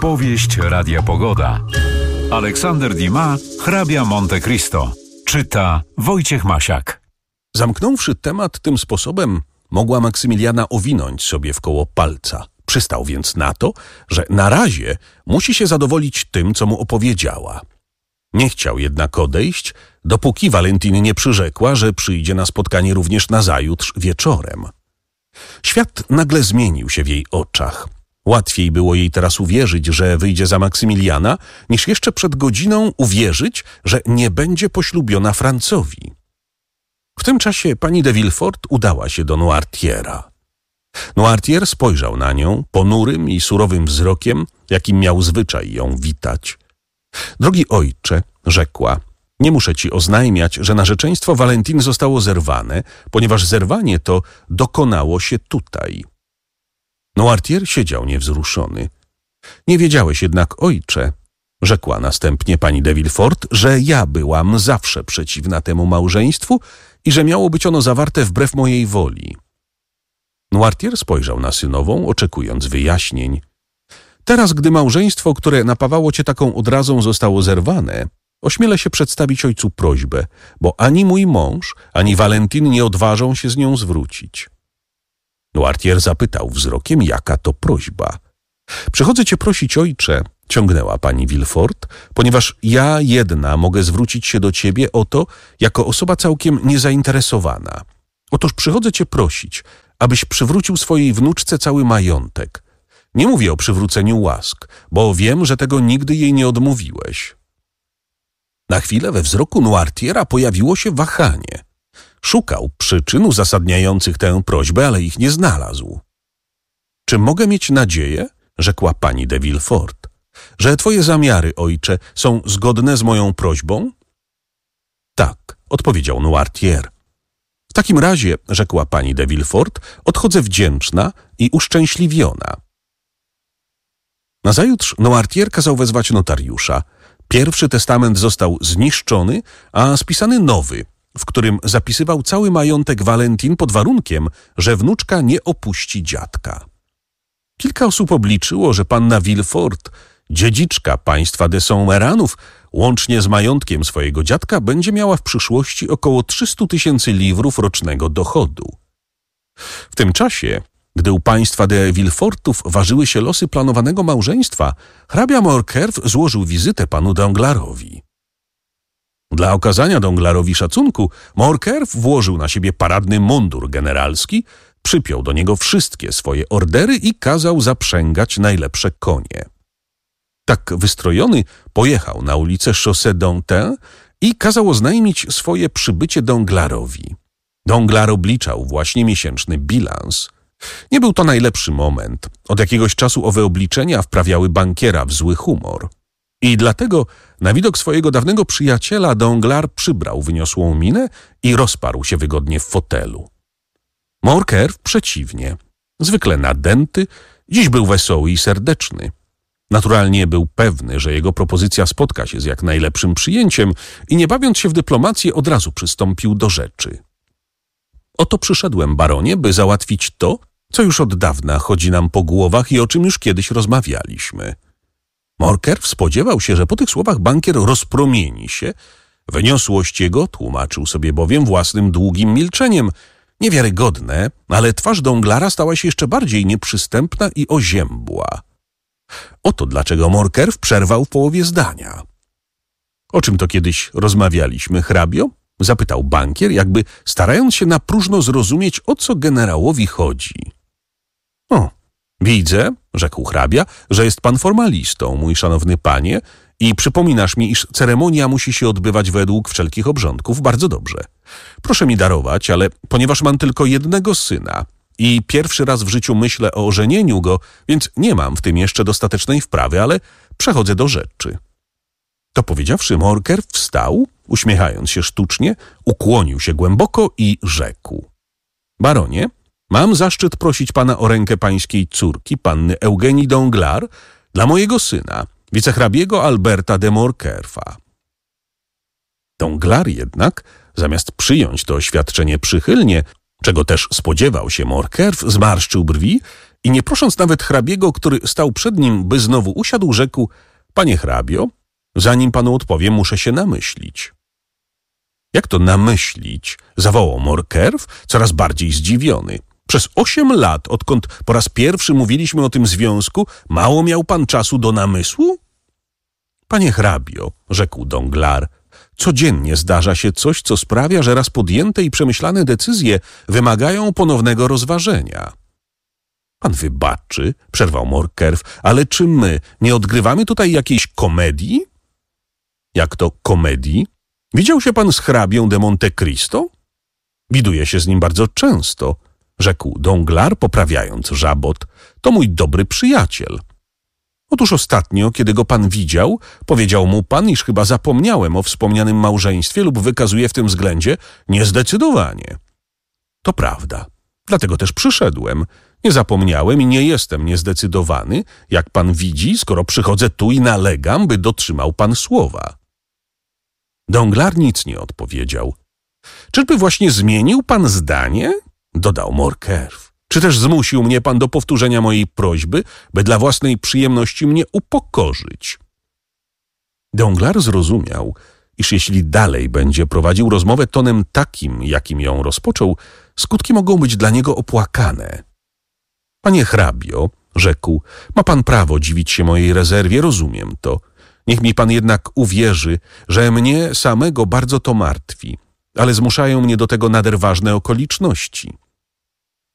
Powieść Radia Pogoda. Aleksander Dumas, Hrabia Monte Cristo. Czyta Wojciech Masiak. Zamknąwszy temat tym sposobem, mogła Maksymiliana owinąć sobie wkoło palca. Przystał więc na to, że na razie musi się zadowolić tym, co mu opowiedziała. Nie chciał jednak odejść, dopóki Valentin nie przyrzekła, że przyjdzie na spotkanie również nazajutrz wieczorem. Świat nagle zmienił się w jej oczach. Łatwiej było jej teraz uwierzyć, że wyjdzie za Maksymiliana, niż jeszcze przed godziną uwierzyć, że nie będzie poślubiona Francowi. W tym czasie pani de Villefort udała się do Noirtiera. Noirtier spojrzał na nią ponurym i surowym wzrokiem, jakim miał zwyczaj ją witać. Drogi ojcze, rzekła, nie muszę ci oznajmiać, że narzeczeństwo Valentin zostało zerwane, ponieważ zerwanie to dokonało się tutaj. Noirtier siedział niewzruszony. Nie wiedziałeś jednak, ojcze, rzekła następnie pani de Villefort, że ja byłam zawsze przeciwna temu małżeństwu i że miało być ono zawarte wbrew mojej woli. Noirtier spojrzał na synową, oczekując wyjaśnień. Teraz, gdy małżeństwo, które napawało cię taką odrazą, zostało zerwane, ośmielę się przedstawić ojcu prośbę, bo ani mój mąż, ani Valentin nie odważą się z nią zwrócić. Noirtier zapytał wzrokiem, jaka to prośba. Przychodzę cię prosić, ojcze, ciągnęła pani Villefort, ponieważ ja jedna mogę zwrócić się do ciebie o to, jako osoba całkiem niezainteresowana. Otóż przychodzę cię prosić, abyś przywrócił swojej wnuczce cały majątek. Nie mówię o przywróceniu łask, bo wiem, że tego nigdy jej nie odmówiłeś. Na chwilę we wzroku Noirtiera pojawiło się wahanie. Szukał przyczyn uzasadniających tę prośbę, ale ich nie znalazł. Czy mogę mieć nadzieję, rzekła pani de Villefort, że twoje zamiary, ojcze, są zgodne z moją prośbą? Tak, odpowiedział Noirtier. W takim razie, rzekła pani de Villefort, odchodzę wdzięczna i uszczęśliwiona. Nazajutrz Noirtier kazał wezwać notariusza. Pierwszy testament został zniszczony, a spisany nowy, w którym zapisywał cały majątek Valentin pod warunkiem, że wnuczka nie opuści dziadka. Kilka osób obliczyło, że panna Villefort, dziedziczka państwa de Saint-Méranów, łącznie z majątkiem swojego dziadka, będzie miała w przyszłości około 300 000 liwrów rocznego dochodu. W tym czasie, gdy u państwa de Villefortów ważyły się losy planowanego małżeństwa, hrabia Morcerf złożył wizytę panu Danglars-owi. Dla okazania Danglars-owi szacunku, Morcerf włożył na siebie paradny mundur generalski, przypiął do niego wszystkie swoje ordery i kazał zaprzęgać najlepsze konie. Tak wystrojony pojechał na ulicę Chaussée d'Antin i kazał oznajmić swoje przybycie Danglars-owi. Danglars obliczał właśnie miesięczny bilans. Nie był to najlepszy moment. Od jakiegoś czasu owe obliczenia wprawiały bankiera w zły humor. I dlatego na widok swojego dawnego przyjaciela Danglars przybrał wyniosłą minę i rozparł się wygodnie w fotelu. Morcerf przeciwnie. Zwykle nadęty, dziś był wesoły i serdeczny. Naturalnie był pewny, że jego propozycja spotka się z jak najlepszym przyjęciem i nie bawiąc się w dyplomację od razu przystąpił do rzeczy. Oto przyszedłem, baronie, by załatwić to, co już od dawna chodzi nam po głowach i o czym już kiedyś rozmawialiśmy. Morcerf spodziewał się, że po tych słowach bankier rozpromieni się. Wyniosłość jego tłumaczył sobie bowiem własnym długim milczeniem. Niewiarygodne, ale twarz Danglarsa stała się jeszcze bardziej nieprzystępna i oziębła. Oto dlaczego Morcerf przerwał w połowie zdania. O czym to kiedyś rozmawialiśmy, hrabio? Zapytał bankier, jakby starając się na próżno zrozumieć, o co generałowi chodzi. O, widzę, rzekł hrabia, że jest pan formalistą, mój szanowny panie, i przypominasz mi, iż ceremonia musi się odbywać według wszelkich obrządków. Bardzo dobrze. Proszę mi darować, ale ponieważ mam tylko jednego syna i pierwszy raz w życiu myślę o ożenieniu go, więc nie mam w tym jeszcze dostatecznej wprawy, ale przechodzę do rzeczy. To powiedziawszy, Morcerf wstał, uśmiechając się sztucznie, ukłonił się głęboko i rzekł. Baronie, mam zaszczyt prosić pana o rękę pańskiej córki, panny Eugenii Danglars, dla mojego syna, wicehrabiego Alberta de Morcerfa. Danglars jednak, zamiast przyjąć to oświadczenie przychylnie, czego też spodziewał się Morcerf, zmarszczył brwi i nie prosząc nawet hrabiego, który stał przed nim, by znowu usiadł, rzekł: panie hrabio, zanim panu odpowiem, muszę się namyślić. Jak to namyślić? Zawołał Morkerw, coraz bardziej zdziwiony. Przez 8 lat, odkąd po raz pierwszy mówiliśmy o tym związku, mało miał pan czasu do namysłu? Panie hrabio, rzekł Danglars, codziennie zdarza się coś, co sprawia, że raz podjęte i przemyślane decyzje wymagają ponownego rozważenia. Pan wybaczy, przerwał Morkerw, ale czy my nie odgrywamy tutaj jakiejś komedii? Jak to komedii? Widział się pan z hrabią de Monte Cristo? Widuję się z nim bardzo często, rzekł Danglars, poprawiając żabot. To mój dobry przyjaciel. Otóż ostatnio, kiedy go pan widział, powiedział mu pan, iż chyba zapomniałem o wspomnianym małżeństwie lub wykazuje w tym względzie niezdecydowanie. To prawda. Dlatego też przyszedłem. Nie zapomniałem i nie jestem niezdecydowany, jak pan widzi, skoro przychodzę tu i nalegam, by dotrzymał pan słowa. Danglars nic nie odpowiedział. Czyżby właśnie zmienił pan zdanie? Dodał Morkerw. Czy też zmusił mnie pan do powtórzenia mojej prośby, by dla własnej przyjemności mnie upokorzyć? Danglars zrozumiał, iż jeśli dalej będzie prowadził rozmowę tonem takim, jakim ją rozpoczął, skutki mogą być dla niego opłakane. Panie hrabio, rzekł, ma pan prawo dziwić się mojej rezerwie, rozumiem to. Niech mi pan jednak uwierzy, że mnie samego bardzo to martwi, ale zmuszają mnie do tego nader ważne okoliczności.